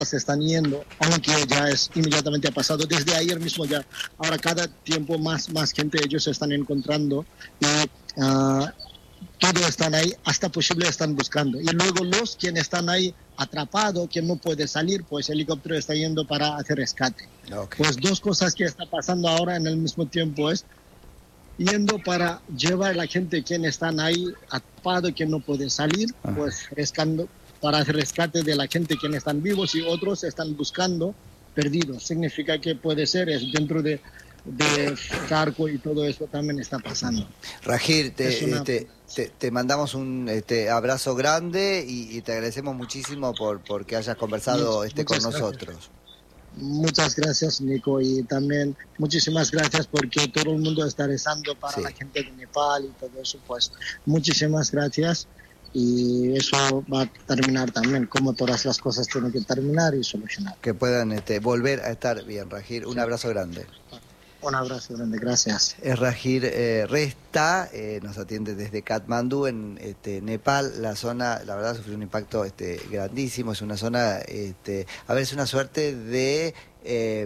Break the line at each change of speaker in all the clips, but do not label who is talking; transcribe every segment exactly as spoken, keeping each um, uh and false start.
se están yendo, aunque ya es inmediatamente ha pasado desde ayer mismo ya. Ahora cada tiempo más, más gente ellos se están encontrando y uh, todos están ahí, hasta posible están buscando. Y luego los quienes están ahí atrapados, quien no puede salir, pues el helicóptero está yendo para hacer rescate. Okay. Pues dos cosas que está pasando ahora en el mismo tiempo es yendo para llevar a la gente quien están ahí atrapados, quien no puede salir, ah. pues rescatando para hacer rescate de la gente quienes están vivos y otros están buscando perdidos. Significa que puede ser es dentro de, de Charco y todo eso también está pasando.
Rajir, te, una... te, te, te mandamos un este, abrazo grande y, y te agradecemos muchísimo por, por que hayas conversado Much, este, con gracias. nosotros.
Muchas gracias, Nico, y también muchísimas gracias porque todo el mundo está rezando para sí. la gente de Nepal y todo eso. Pues muchísimas gracias. Y eso va a terminar también, como todas las cosas tienen que terminar y solucionar.
Que puedan este, volver a estar bien, Rajir. Un sí. abrazo grande.
Un abrazo grande, gracias.
Es Rajir eh, Resta, eh, nos atiende desde Katmandú, en este, Nepal. La zona, la verdad, sufrió un impacto este, grandísimo. Es una zona, este, a ver, es una suerte de... Eh,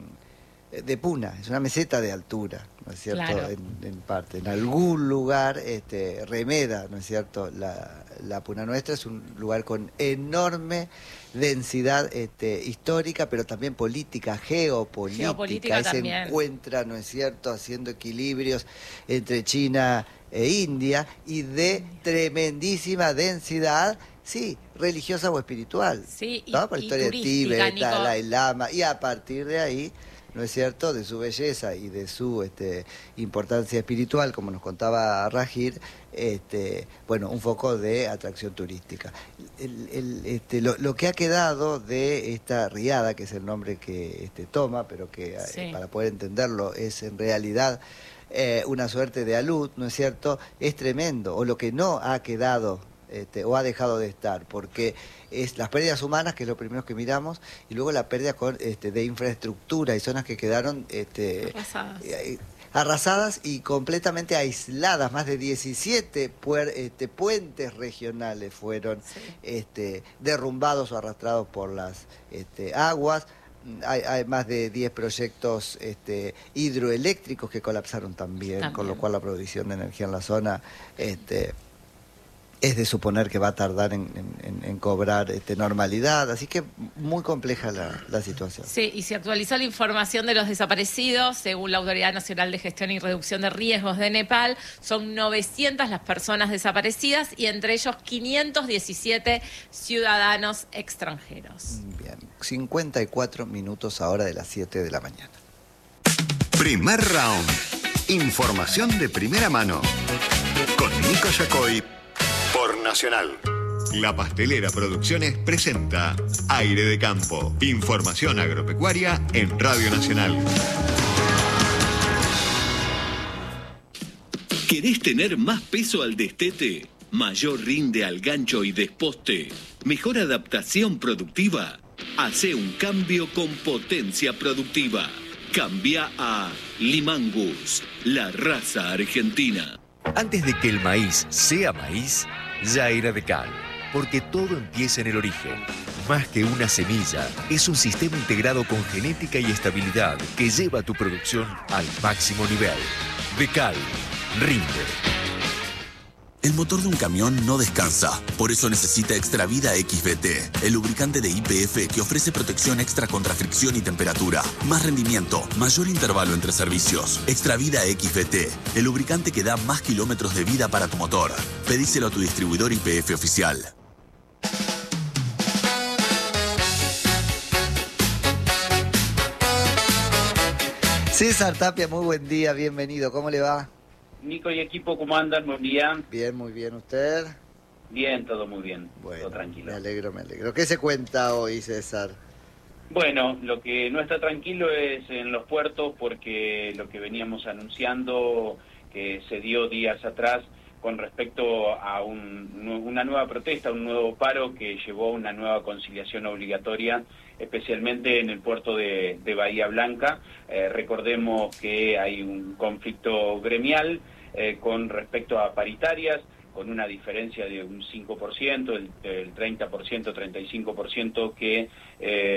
de puna, es una meseta de altura, ¿no es cierto? Claro. En, en parte, en algún lugar este, remeda, ¿no es cierto? La, la puna nuestra es un lugar con enorme densidad este, histórica, pero también política, geopolítica.
Geopolítica
Ahí
también.
Se encuentra, ¿no es cierto?, haciendo equilibrios entre China e India y de tremendísima densidad. Sí, religiosa o espiritual.
Sí, y,
¿no? Por la
y
historia de Tíbet, Dalai Lama, y a partir de ahí, ¿no es cierto?, de su belleza y de su este, importancia espiritual, como nos contaba Rajir, este, bueno, un foco de atracción turística. El, el, este, lo, lo que ha quedado de esta riada, que es el nombre que este, toma, pero que sí. eh, para poder entenderlo es en realidad eh, una suerte de alud, ¿no es cierto?, es tremendo, o lo que no ha quedado Este, o ha dejado de estar, porque es las pérdidas humanas, que es lo primero que miramos, y luego la pérdida con, este, de infraestructura y zonas que quedaron este,
arrasadas.
Eh, arrasadas y completamente aisladas. Más de diecisiete puer, este, puentes regionales fueron sí. este, derrumbados o arrastrados por las este, aguas. Hay, hay más de diez proyectos este, hidroeléctricos que colapsaron también, también, con lo cual la producción de energía en la zona... Este, es de suponer que va a tardar en, en, en cobrar este, normalidad, así que muy compleja la, la situación.
Sí, y se actualizó la información de los desaparecidos, según la Autoridad Nacional de Gestión y Reducción de Riesgos de Nepal, son novecientas las personas desaparecidas y entre ellos quinientos diecisiete ciudadanos extranjeros.
Bien, cincuenta y cuatro minutos ahora de las siete de la mañana.
Primer round, información de primera mano, con Nico Yacoy. Por Nacional. La Pastelera Producciones presenta Aire de Campo. Información agropecuaria en Radio Nacional.
¿Querés tener más peso al destete? ¿Mayor rinde al gancho y desposte? ¿Mejor adaptación productiva? Hacé un cambio con potencia productiva. Cambia a Limangus, la raza argentina.
Antes de que el maíz sea maíz, ya era Decal, porque todo empieza en el origen. Más que una semilla, es un sistema integrado con genética y estabilidad que lleva tu producción al máximo nivel. Decal, rinde.
El motor de un camión no descansa, por eso necesita Extravida X V T, el lubricante de Y P F que ofrece protección extra contra fricción y temperatura, más rendimiento, mayor intervalo entre servicios. Extravida X V T, el lubricante que da más kilómetros de vida para tu motor. Pedíselo a tu distribuidor Y P F oficial.
César Tapia, muy buen día, bienvenido, ¿cómo le va?
Nico y equipo, ¿cómo andan? Buen día.
Bien, muy bien. ¿Usted?
Bien, todo muy bien.
Bueno,
todo tranquilo.
Me alegro, me alegro. ¿Qué se cuenta hoy, César?
Bueno, lo que no está tranquilo es en los puertos porque lo que veníamos anunciando que se dio días atrás con respecto a un, una nueva protesta, un nuevo paro que llevó a una nueva conciliación obligatoria, especialmente en el puerto de, de Bahía Blanca. Eh, recordemos que hay un conflicto gremial eh, con respecto a paritarias, con una diferencia de un cinco por ciento, el, el treinta por ciento, treinta y cinco por ciento que... Eh,